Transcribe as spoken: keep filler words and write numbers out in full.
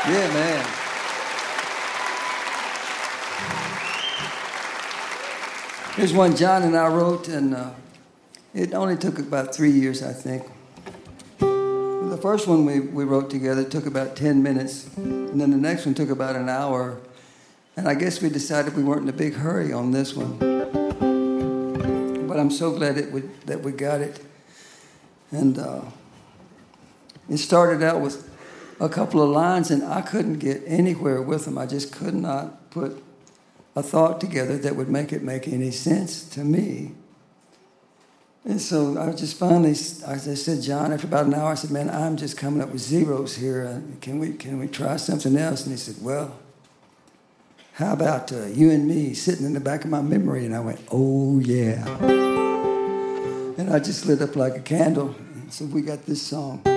Yeah, man. Here's one John and I wrote, and uh, it only took about three years, I think. The first one we, we wrote together took about ten minutes, and then the next one took about an hour. And I guess we decided we weren't in a big hurry on this one. But I'm so glad it would, that we got it. And uh, it started out with a couple of lines, and I couldn't get anywhere with them. I just could not put a thought together that would make it make any sense to me. And so I just finally, I just said, John, after about an hour, I said, man, I'm just coming up with zeros here. Can we, can we try something else? And he said, well, how about uh, you and me sitting in the back of my memory? And I went, oh, yeah. And I just lit up like a candle. And so we got this song.